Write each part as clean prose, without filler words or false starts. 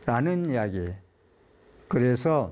라는 이야기. 그래서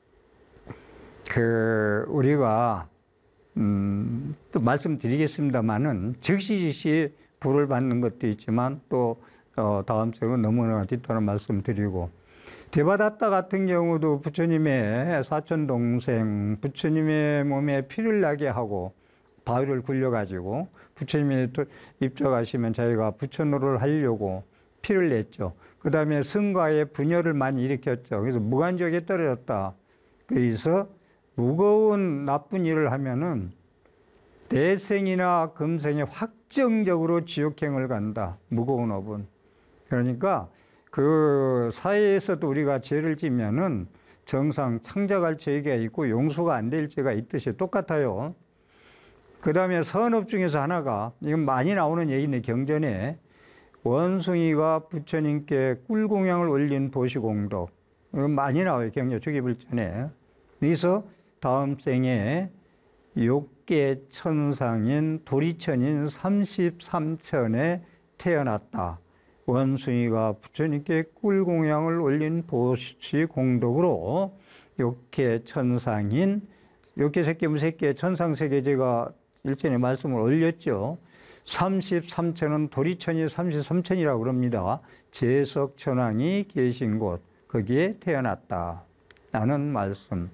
우리가 또 말씀드리겠습니다만은 즉시 부를 받는 것도 있지만 또 다음 주에 너무나 뒤따라 말씀드리고, 대바다타 같은 경우도 부처님의 사촌 동생, 부처님의 몸에 피를 나게 하고 바위를 굴려가지고 부처님이 입적하시면 자기가 부처노를 하려고 피를 냈죠. 그 다음에 승과의 분열을 많이 일으켰죠. 그래서 무간지옥에 떨어졌다. 그래서 무거운 나쁜 일을 하면은 대생이나 금생에 확정적으로 지옥행을 간다. 무거운 업은. 그러니까 그 사회에서도 우리가 죄를 지면은 정상 창작할 죄가 있고 용서가 안 될 죄가 있듯이 똑같아요. 그 다음에 선업 중에서 하나가, 이건 많이 나오는 얘기인데 경전에 원숭이가 부처님께 꿀공양을 올린 도시공덕, 이건 많이 나와요. 경전 주기불전에. 여기서 다음 생에 욕계 천상인 도리천인 33천에 태어났다. 원숭이가 부처님께 꿀공양을 올린 도시공덕으로 욕계 천상인, 욕계 세계 무색계 천상세계 제가 일전에 말씀을 올렸죠. 33천은 도리천이 33천이라고 그럽니다. 제석천왕이 계신 곳, 거기에 태어났다. 라는 말씀.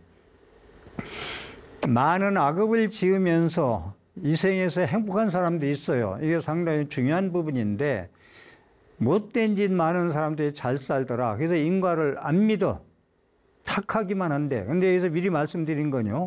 많은 악업을 지으면서 이 생에서 행복한 사람도 있어요. 이게 상당히 중요한 부분인데, 못된 짓 많은 사람들이 잘 살더라. 그래서 인과를 안 믿어. 착하기만 한데. 근데 여기서 미리 말씀드린 건요,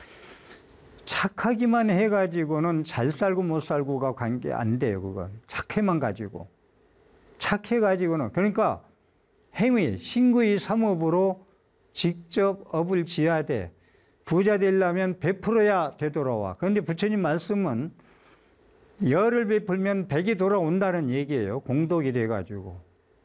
착하기만 해가지고는 잘 살고 못 살고가 관계 안 돼요. 그건 착해만 가지고. 착해가지고는, 그러니까 행위, 신구의 삼업으로 직접 업을 지어야 돼. 부자 되려면 베풀어야 되돌아와. 그런데 부처님 말씀은 열을 베풀면 백이 돌아온다는 얘기예요. 공덕이 돼가지고.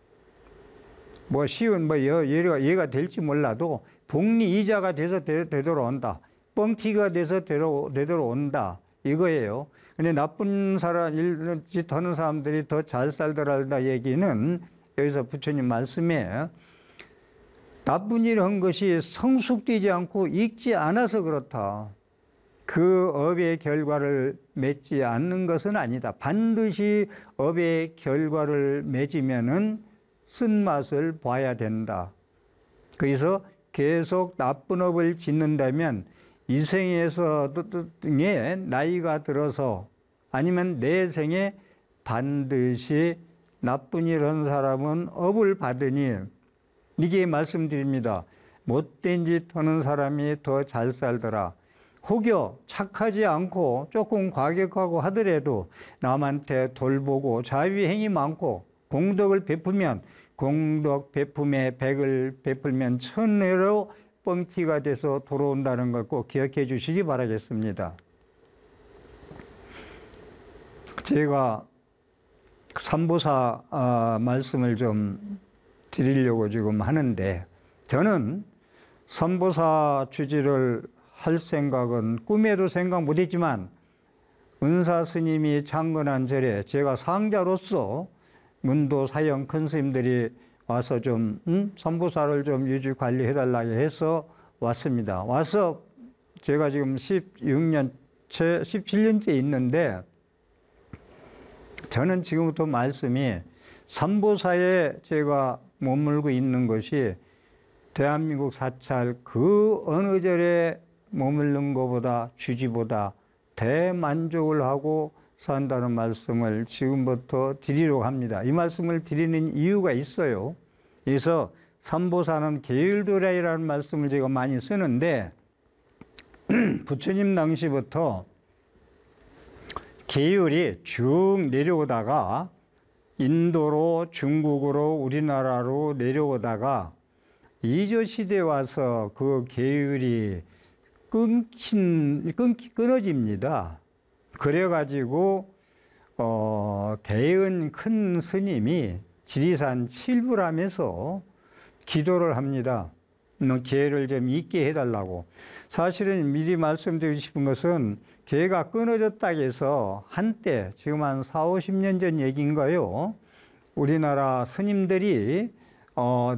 뭐 쉬운 얘가 될지 몰라도 복리 이자가 돼서 되돌아온다. 뻥튀기가 돼서 되돌아온다. 이거예요. 근데 나쁜 사람, 짓 하는 사람들이 더 잘 살더라 얘기는 여기서 부처님 말씀에 나쁜 일을 한 것이 성숙되지 않고 익지 않아서 그렇다. 그 업의 결과를 맺지 않는 것은 아니다. 반드시 업의 결과를 맺으면은 쓴맛을 봐야 된다. 그래서 계속 나쁜 업을 짓는다면 이 생에서 나이가 들어서 아니면 내 생에 반드시 나쁜 일 한 사람은 업을 받으니, 이게 말씀드립니다. 못된 짓 하는 사람이 더 잘 살더라. 혹여 착하지 않고 조금 과격하고 하더라도 남한테 돌보고 자비행위 많고 공덕을 베풀면, 공덕 베품에 백을 베풀면 천회로 뻥튀가 돼서 돌아온다는 걸 꼭 기억해 주시기 바라겠습니다. 제가 삼보사 말씀을 좀 드리려고 지금 하는데, 저는 삼보사 주지를 할 생각은 꿈에도 생각 못했지만 은사 스님이 창건한 절에 제가 상자로서 문도 사형 큰 스님들이 와서 좀 삼보사를 좀 유지 관리해 달라고 해서 왔습니다. 와서 제가 지금 17년째 있는데, 저는 지금부터 말씀이 삼보사에 제가 머물고 있는 것이 대한민국 사찰 그 어느 절에 머무는 것보다, 주지보다 대만족을 하고 산다는 말씀을 지금부터 드리려고 합니다. 이 말씀을 드리는 이유가 있어요. 그래서 삼보사는 계율도량이라는 말씀을 제가 많이 쓰는데, 부처님 당시부터 계율이 쭉 내려오다가 인도로, 중국으로, 우리나라로 내려오다가 이조시대에 와서 그 계율이 끊어집니다. 그래가지고 대은 큰 스님이 지리산 칠불암에서 기도를 합니다. 계를 좀 있게 해달라고. 사실은 미리 말씀드리고 싶은 것은 계가 끊어졌다고 해서 한때, 지금 한 40, 50년 전 얘기인가요? 우리나라 스님들이